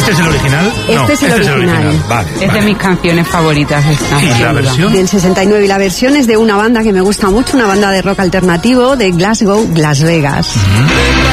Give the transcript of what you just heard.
¿Este es el original? Este es el original. Vale, Es de mis canciones favoritas esta. ¿Y la versión? Del 69. Y la versión es de una banda que me gusta mucho, una banda de rock alternativo de Glasgow, Las Vegas.